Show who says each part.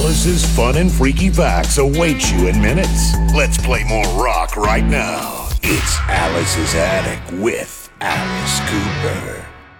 Speaker 1: Alice's fun and freaky facts await you in minutes. Let's play more rock right now. It's Alice's Attic with Alice Cooper.